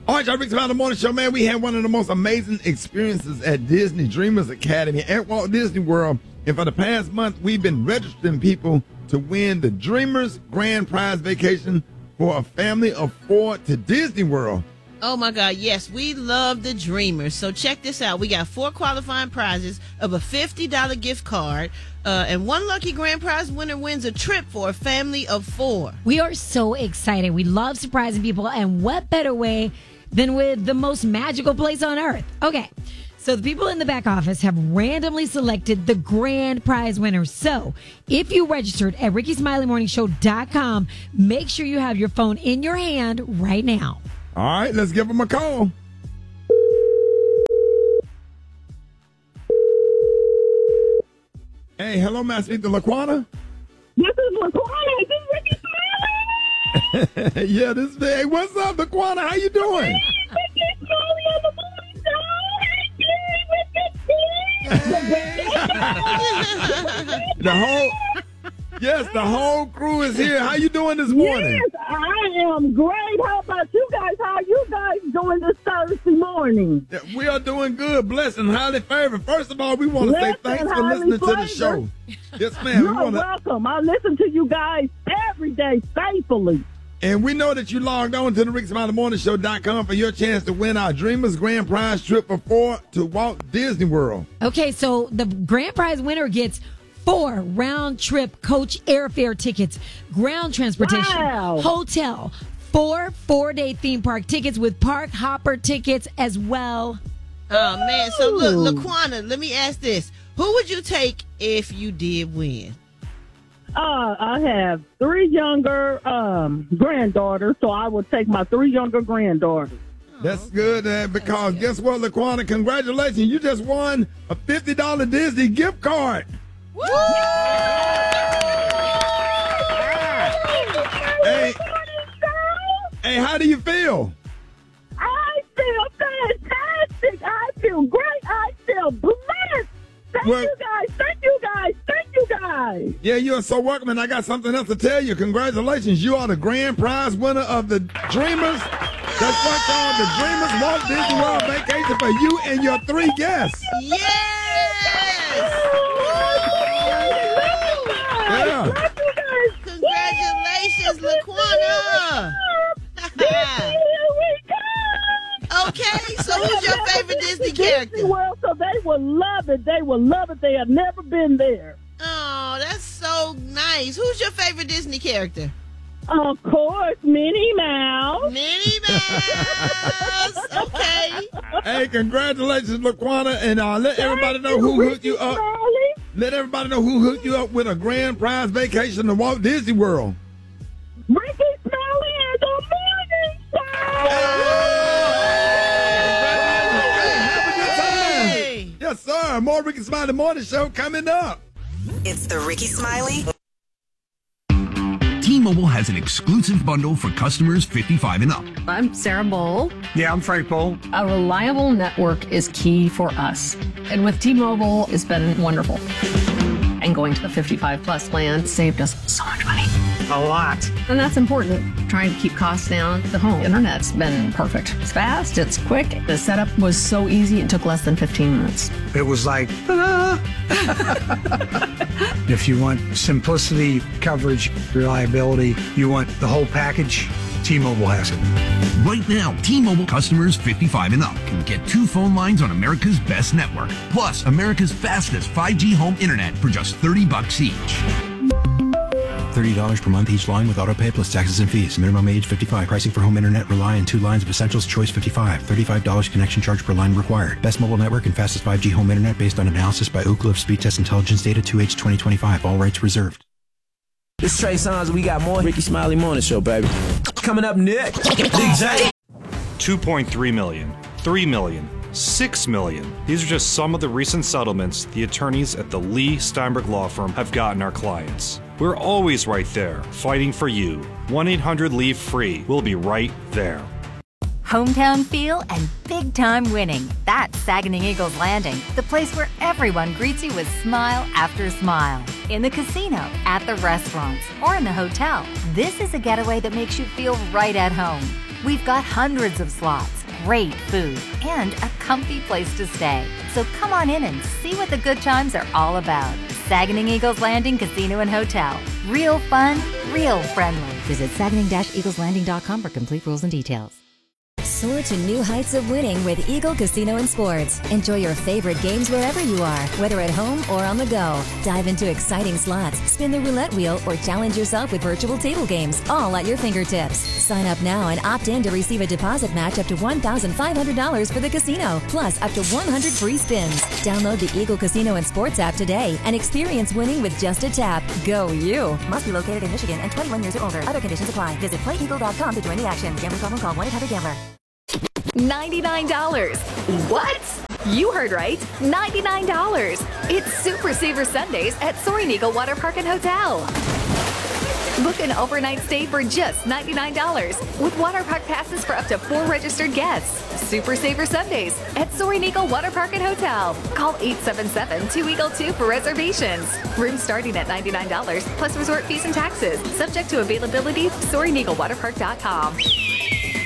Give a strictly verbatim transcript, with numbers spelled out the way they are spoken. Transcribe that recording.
All right, y'all, Rick Smiley Morning Show, man. We had one of the most amazing experiences at Disney Dreamers Academy at Walt Disney World. And for the past month, we've been registering people to win the Dreamers Grand Prize Vacation for a family of four to Disney World. Oh, my God, yes, we love the Dreamers. So check this out. We got four qualifying prizes of a fifty dollars gift card, uh, and one lucky grand prize winner wins a trip for a family of four. We are so excited. We love surprising people, and what better way than with the most magical place on earth? Okay, so the people in the back office have randomly selected the grand prize winners. So if you registered at ricky smiley morning show dot com, make sure you have your phone in your hand right now. All right, let's give them a call. Hey, hello, may I speak to LaQuana? This is LaQuana. Is this Ricky Smiley? Yeah, this is Hey, what's up, LaQuana? How you doing? Hey, Ricky Smiley on the morning show. Hey, The whole, yes, the whole crew is here. How you doing this morning? Yes, I am great. How about you guys? How are you guys doing this Thursday morning? Yeah, we are doing good, blessed and highly favored. First of all, we want to say Blessed thanks and for highly listening to the favored. show. Yes, ma'am. You're We wanna, welcome. I listen to you guys every day faithfully. and we know that you logged on to the rick smiley morning show dot com for your chance to win our Dreamers Grand Prize trip for four to Walt Disney World. Okay, so the grand prize winner gets four round-trip coach airfare tickets, ground transportation, Wow. hotel, four four-day theme park tickets with park hopper tickets as well. Oh, man. So, look, Ooh. LaQuana, let me ask this. Who would you take if you did win? Uh, I have three younger um, granddaughters, so I will take my three younger granddaughters. That's good, uh, because guess what, LaQuana? Congratulations. You just won a fifty dollars Disney gift card. Woo! Hey, hey, how do you feel? I feel fantastic. I feel great. I feel blessed. Thank Well- you guys. Thank you guys. Thank you guys. Yeah, you're so welcome, and I got something else to tell you. Congratulations. You are the grand prize winner of the Dreamers. That's what y'all, the Dreamers Walt Disney World Vacation for you and your three guests. Yes! Yeah. Thank you guys. Congratulations, LaQuana! Here we go. Okay, so who's your favorite Disney Disney character? World, so they will love it. They will love it. They have never been there. Oh, that's so nice. Who's your favorite Disney character? Of course, Minnie Mouse. Minnie Mouse. Okay. Hey, congratulations, LaQuana, and uh, let everybody know who hooked you up. Smiley. Let everybody know who hooked you up with a grand prize vacation to Walt Disney World. Ricky Smiley and the Morning Show. Hey, have a good time. Hey. Yes, sir. More Ricky Smiley Morning Show coming up. It's the Ricky Smiley. T-Mobile has an exclusive bundle for customers fifty-five and up. I'm Sarah Bowl. Yeah, I'm Frank Bowl. A reliable network is key for us. And with T-Mobile, it's been wonderful. And going to the fifty-five plus plan saved us so much money. A lot. And that's important. Trying to keep costs down. The home internet's been perfect. It's fast, it's quick. The setup was so easy, it took less than fifteen minutes. It was like, ah. If you want simplicity, coverage, reliability, you want the whole package, T-Mobile has it. Right now, T-Mobile customers fifty-five and up can get two phone lines on America's best network, plus America's fastest five G home internet for just thirty bucks each. thirty dollars per month each line with autopay plus taxes and fees. Minimum age fifty-five. Pricing for home internet rely on two lines of Essentials Choice fifty-five. thirty-five dollars connection charge per line required. Best mobile network and fastest five G home internet based on analysis by Ookla of Speed Test Intelligence Data two H twenty twenty-five. All rights reserved. This is Trey Songz. We got more Ricky Smiley Morning Show, baby. Coming up next, D J. two point three million, three million, six million. These are just some of the recent settlements the attorneys at the Lee Steinberg Law Firm have gotten our clients. We're always right there, fighting for you. one eight hundred leave free. We'll be right there. Hometown feel and big-time winning. That's Saginaw Eagles Landing, the place where everyone greets you with smile after smile. In the casino, at the restaurants, or in the hotel, this is a getaway that makes you feel right at home. We've got hundreds of slots, great food, and a comfy place to stay. So come on in and see what the good times are all about. Saguenay Eagles Landing Casino and Hotel. Real fun, real friendly. Visit Saguenay Eagles Landing dot com for complete rules and details. Soar to new heights of winning with Eagle Casino and Sports. Enjoy your favorite games wherever you are, whether at home or on the go. Dive into exciting slots, spin the roulette wheel, or challenge yourself with virtual table games, all at your fingertips. Sign up now and opt in to receive a deposit match up to one thousand five hundred dollars for the casino, plus up to one hundred free spins. Download the Eagle Casino and Sports app today and experience winning with just a tap. Go you! Must be located in Michigan and twenty-one years or older. Other conditions apply. Visit play eagle dot com to join the action. Gambling problem, call one eight hundred gambler. ninety-nine dollars. What? You heard right. ninety-nine dollars. It's Super Saver Sundays at Soaring Eagle Water Park and Hotel. Book an overnight stay for just ninety-nine dollars with water park passes for up to four registered guests. Super Saver Sundays at Soaring Eagle Water Park and Hotel. Call eight seven seven, two eagle two for reservations. Rooms starting at ninety-nine dollars plus resort fees and taxes. Subject to availability. Soaring Eagle Water Park dot com.